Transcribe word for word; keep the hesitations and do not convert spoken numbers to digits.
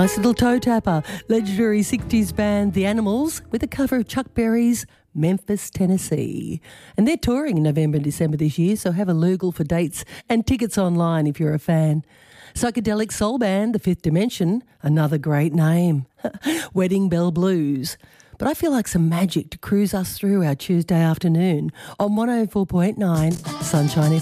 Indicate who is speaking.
Speaker 1: Nice little toe tapper. Legendary sixties band The Animals with a cover of Chuck Berry's Memphis, Tennessee. And they're touring in November and December this year, so have a Loogle for dates and tickets online if you're a fan. Psychedelic soul band The Fifth Dimension, another great name. Wedding Bell Blues. But I feel like some magic to cruise us through our Tuesday afternoon on one oh four point nine Sunshine F M.